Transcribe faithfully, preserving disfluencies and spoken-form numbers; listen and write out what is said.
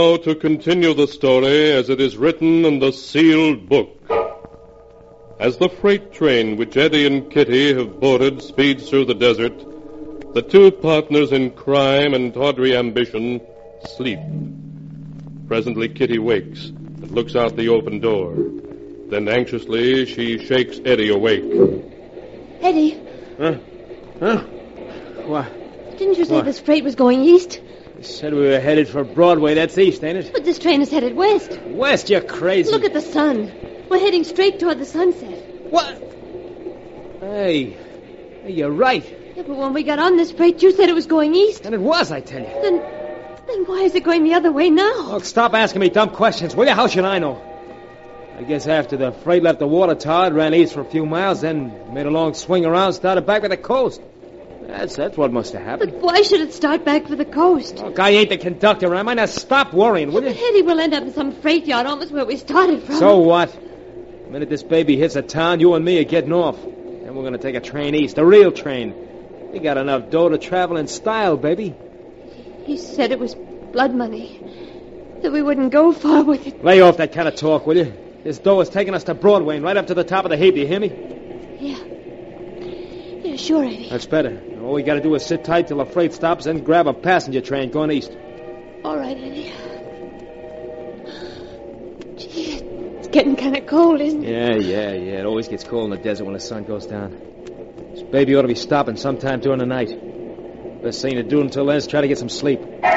Now to continue the story as it is written in the sealed book. As the freight train which Eddie and Kitty have boarded speeds through the desert, the two partners in crime and tawdry ambition sleep. Presently Kitty wakes and looks out the open door. Then anxiously she shakes Eddie awake. Eddie. Huh? Huh? What? Didn't you say What? this freight was going east? You said we were headed for Broadway. That's east, ain't it? But this train is headed west. West, you're crazy. Look at the sun. We're heading straight toward the sunset. What? Hey. Hey, you're right. Yeah, but when we got on this freight, you said it was going east. And it was, I tell you. Then, then why is it going the other way now? Look, stop asking me dumb questions, will you? How should I know? I guess after the freight left the water tower, it ran east for a few miles, then made a long swing around, started back with the coast. That's that's what must have happened. But why should it start back for the coast? Look, I ain't the conductor, am I? Now stop worrying, will you? Eddie, we'll end up in some freight yard almost where we started from. So what? The minute this baby hits a town, you and me are getting off. Then we're going to take a train east, a real train. We got enough dough to travel in style, baby. He said it was blood money. That we wouldn't go far with it. Lay off that kind of talk, will you? This dough is taking us to Broadway and right up to the top of the heap, do you hear me? Yeah. Yeah, sure, Eddie. That's better. All we got to do is sit tight till the freight stops and grab a passenger train going east. All right, Eddie. Gee, it's getting kind of cold, isn't it? Yeah, yeah, yeah. It always gets cold in the desert when the sun goes down. This baby ought to be stopping sometime during the night. Best thing to do until then is try to get some sleep.